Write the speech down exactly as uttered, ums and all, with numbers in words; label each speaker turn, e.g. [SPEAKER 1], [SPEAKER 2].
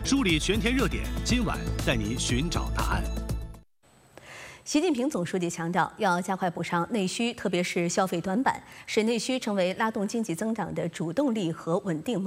[SPEAKER 1] 梳理全天热点，今晚带您寻找答案。
[SPEAKER 2] 习近平总书记强调，要加快补上内需，特别是消费短板，使内需成为拉动经济增长的主动力和稳定锚。